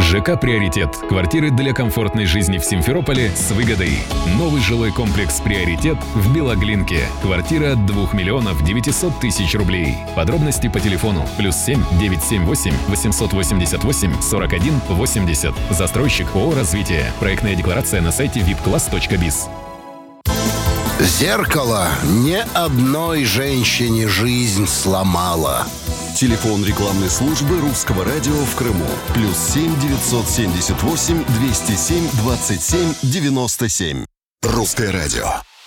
ЖК «Приоритет». Квартиры для комфортной жизни в Симферополе с выгодой. Новый жилой комплекс «Приоритет» в Белоглинке. Квартира от 2 миллионов 900 тысяч рублей. Подробности по телефону +7 978 888 41 80. Застройщик ООО «Развитие». Проектная декларация на сайте vipclass.biz. Зеркало не одной женщине жизнь сломало. Телефон рекламной службы Русского радио в Крыму. +7 978 207 27 97. Русское радио.